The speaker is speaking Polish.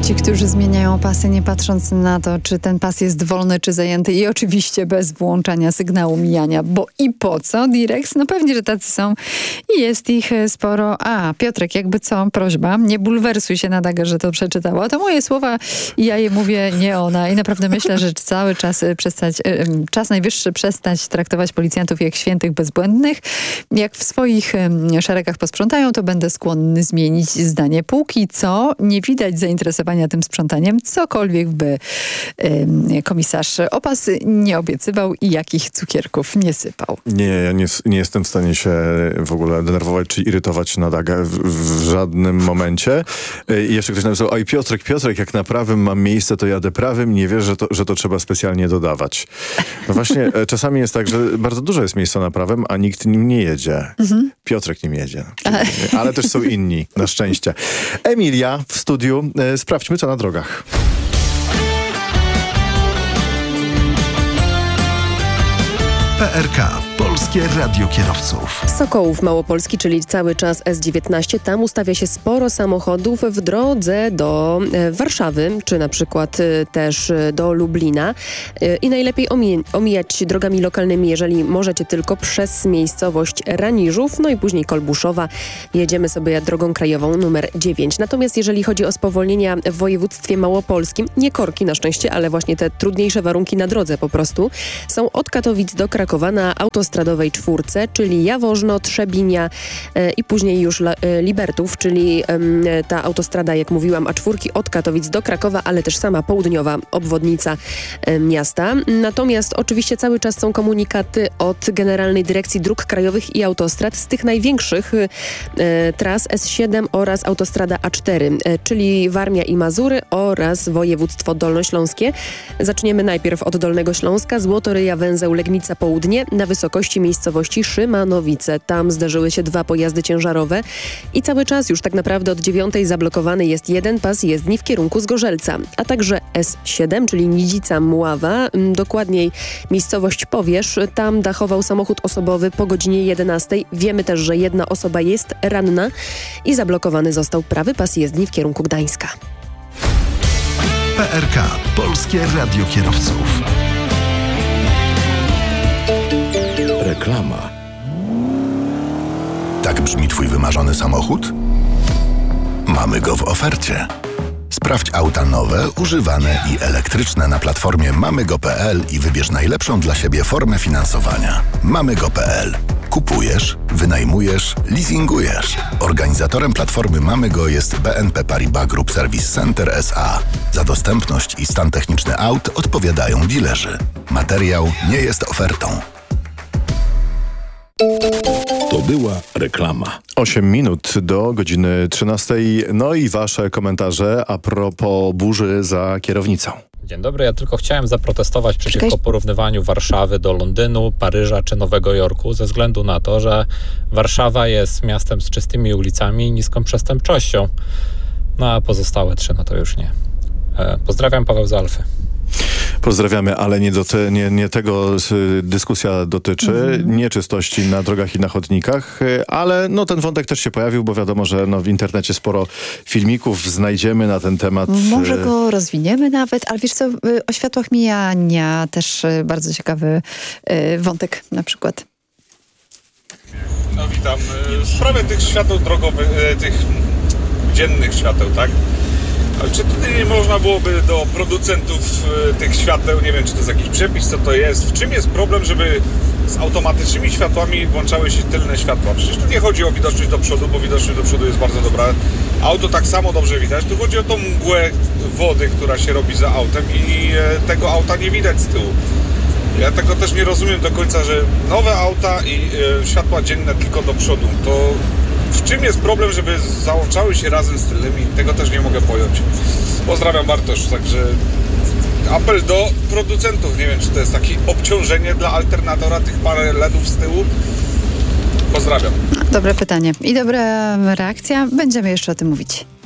Ci, którzy zmieniają pasy, nie patrząc na to, czy ten pas jest wolny, czy zajęty i oczywiście bez włączania sygnału mijania, bo i po co? Direx? No pewnie, że tacy są i jest ich sporo. A, Piotrek, jakby co? Prośba, nie bulwersuj się na Dagę, że to przeczytała. To moje słowa i ja je mówię, nie ona. I naprawdę myślę, że cały czas czas najwyższy przestać traktować policjantów jak świętych bezbłędnych. Jak w swoich szeregach posprzątają, to będę skłonny zmienić zdanie. Póki co nie widać zainteresowania tym sprzątaniem, cokolwiek by komisarz Opas nie obiecywał i jakich cukierków nie sypał. Ja nie jestem w stanie się w ogóle denerwować czy irytować na Dagę w żadnym momencie. I jeszcze ktoś napisał, oj Piotrek, jak na prawym mam miejsce, to jadę prawym, nie wiesz, że to trzeba specjalnie dodawać. No właśnie, czasami jest tak, że bardzo dużo jest miejsca na prawym, a nikt nim nie jedzie. Piotrek nim jedzie. Ale też są inni, na szczęście. Emilia w studiu. Sprawdźmy, co na drogach. PRK. Polskie Radio Kierowców. Sokołów Małopolski, czyli cały czas S19. Tam ustawia się sporo samochodów w drodze do Warszawy, czy na przykład też do Lublina. I najlepiej omijać drogami lokalnymi, jeżeli możecie, tylko przez miejscowość Raniżów, no i później Kolbuszowa. Jedziemy sobie drogą krajową numer 9. Natomiast jeżeli chodzi o spowolnienia w województwie małopolskim, nie korki na szczęście, ale właśnie te trudniejsze warunki na drodze po prostu, są od Katowic do Krakowa na autostradowej 4, czyli Jaworzno, Trzebinia i później już Libertów, czyli ta autostrada, jak mówiłam, A4 od Katowic do Krakowa, ale też sama południowa obwodnica miasta. Natomiast oczywiście cały czas są komunikaty od Generalnej Dyrekcji Dróg Krajowych i Autostrad z tych największych tras S7 oraz autostrada A4, czyli Warmia i Mazury oraz województwo dolnośląskie. Zaczniemy najpierw od Dolnego Śląska, Złotoryja, węzeł Legnica Południe na wysokości miejscowości Szymanowice. Tam zdarzyły się 2 pojazdy ciężarowe i cały czas już tak naprawdę od 9 zablokowany jest jeden pas jezdni w kierunku Zgorzelca, a także S7, czyli Nidzica-Mława, dokładniej miejscowość Powierz. Tam dachował samochód osobowy po godzinie 11. Wiemy też, że jedna osoba jest ranna i zablokowany został prawy pas jezdni w kierunku Gdańska. PRK. Polskie Radio Kierowców. Reklama. Tak brzmi Twój wymarzony samochód? Mamy go w ofercie. Sprawdź auta nowe, używane i elektryczne na platformie mamygo.pl i wybierz najlepszą dla siebie formę finansowania. Mamygo.pl. Kupujesz, wynajmujesz, leasingujesz. Organizatorem platformy Mamygo jest BNP Paribas Group Service Center S.A. Za dostępność i stan techniczny aut odpowiadają dilerzy. Materiał nie jest ofertą. To była reklama. 8 minut do godziny 13. No i wasze komentarze a propos burzy za kierownicą. Dzień dobry, ja tylko chciałem zaprotestować przeciwko porównywaniu Warszawy do Londynu, Paryża czy Nowego Jorku ze względu na to, że Warszawa jest miastem z czystymi ulicami i niską przestępczością. No a pozostałe 3 no to już nie. Pozdrawiam, Paweł z Alfy. Pozdrawiamy, ale nie tego dyskusja dotyczy, nieczystości na drogach i na chodnikach, ale no ten wątek też się pojawił, bo wiadomo, że no w internecie sporo filmików znajdziemy na ten temat. Może go rozwiniemy nawet, ale wiesz co, o światłach mijania też bardzo ciekawy wątek na przykład. No witam. W sprawie tych świateł drogowych, tych dziennych świateł, tak? Czy tutaj nie można byłoby do producentów tych świateł, nie wiem, czy to jest jakiś przepis, co to jest, w czym jest problem, żeby z automatycznymi światłami włączały się tylne światła? Przecież tu nie chodzi o widoczność do przodu, bo widoczność do przodu jest bardzo dobra. Auto tak samo dobrze widać. Tu chodzi o tą mgłę wody, która się robi za autem i tego auta nie widać z tyłu. Ja tego też nie rozumiem do końca, że nowe auta i światła dzienne tylko do przodu, to w czym jest problem, żeby załączały się razem z tylnymi? Tego też nie mogę pojąć. Pozdrawiam, Bartosz. Także apel do producentów. Nie wiem, czy to jest takie obciążenie dla alternatora, tych parę LEDów z tyłu. Pozdrawiam. Dobre pytanie i dobra reakcja. Będziemy jeszcze o tym mówić.